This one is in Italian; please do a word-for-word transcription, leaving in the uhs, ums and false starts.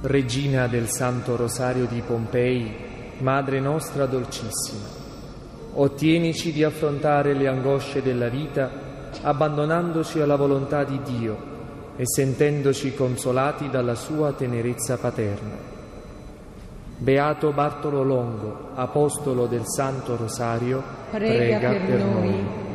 Regina del Santo Rosario di Pompei, Madre nostra dolcissima, ottienici di affrontare le angosce della vita abbandonandoci alla volontà di Dio e sentendoci consolati dalla sua tenerezza paterna. Beato Bartolo Longo, apostolo del Santo Rosario, prega, prega per, per noi. noi.